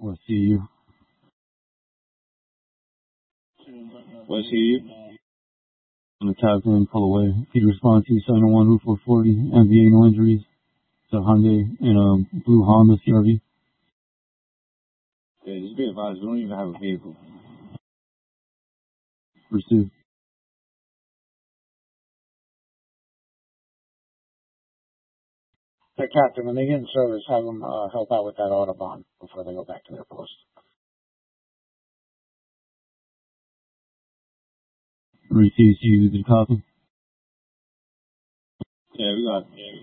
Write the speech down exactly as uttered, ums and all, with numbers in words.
West C U. West C U. On the captain, pull away. He'd respond to seven oh one Route four forty, M V A, no injuries. It's a Hyundai and a blue Honda C R V. Yeah, just be advised, we don't even have a vehicle. Received. Hey, Captain, when they get in service, have them uh, help out with that Autobahn before they go back to their post. Received. You did copy? Yeah, we got. Yeah,